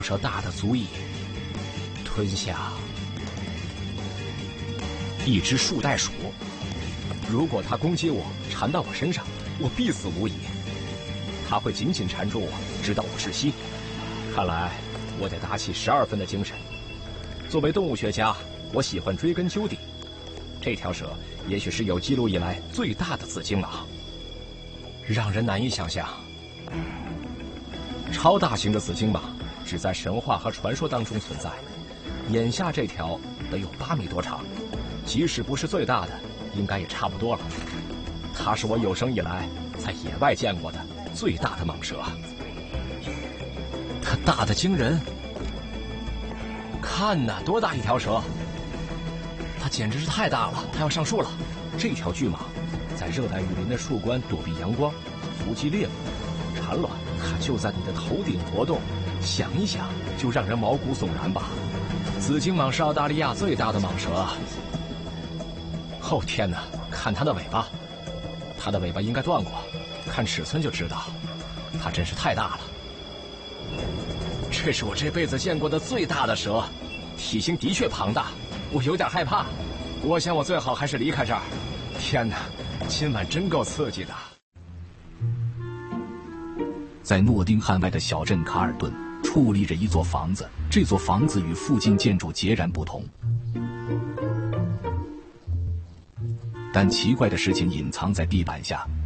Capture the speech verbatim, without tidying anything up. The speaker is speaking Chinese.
蛇大的足以吞下一只树袋鼠。如果它攻击我，缠到我身上，我必死无疑。它会紧紧缠住我，直到我窒息。看来我得打起十二分的精神。作为动物学家，我喜欢追根究底。这条蛇也许是有记录以来最大的紫金蟒，让人难以想象。超大型的紫金蟒只在神话和传说当中存在，眼下这条得有八米多长，即使不是最大的，应该也差不多了。它是我有生以来在野外见过的最大的蟒蛇，它大得惊人。看呐，多大一条蛇！它简直是太大了，它要上树了。这条巨蟒在热带雨林的树冠躲避阳光，伏击猎物，产卵。它就在你的头顶活动，想一想就让人毛骨悚然吧。紫金蟒是澳大利亚最大的蟒蛇。哦天哪，看它的尾巴，它的尾巴应该断过，看尺寸就知道，它真是太大了。这是我这辈子见过的最大的蛇，体型的确庞大，我有点害怕。我想我最好还是离开这儿。天哪，今晚真够刺激的。 在诺丁汉外的小镇卡尔顿矗立着一座房子，这座房子与附近建筑截然不同。但奇怪的事情隐藏在地板下，